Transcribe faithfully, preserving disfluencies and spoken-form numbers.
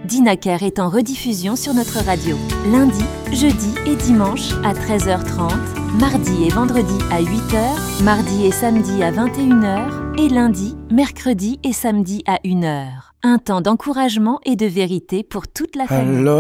Dinaker est en rediffusion sur notre radio. Lundi, jeudi et dimanche à treize heures trente, mardi et vendredi à huit heures, mardi et samedi à vingt et une heures et lundi, mercredi et samedi à une heure. Un temps d'encouragement et de vérité pour toute la famille. Alors